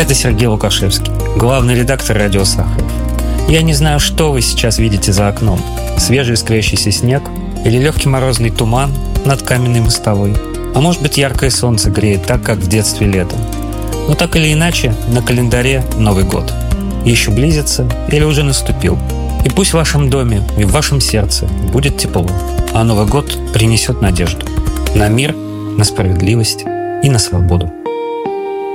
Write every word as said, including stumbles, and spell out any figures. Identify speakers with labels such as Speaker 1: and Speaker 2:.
Speaker 1: Это Сергей Лукашевский, главный редактор «Радио Сахаров». Я не знаю, что вы сейчас видите за окном. Свежий искрящийся снег или легкий морозный туман над каменной мостовой. А может быть, яркое солнце греет так, как в детстве летом. Но так или иначе, на календаре Новый год. Еще близится или уже наступил. И пусть в вашем доме и в вашем сердце будет тепло, а Новый год принесет надежду на мир, на справедливость и на свободу.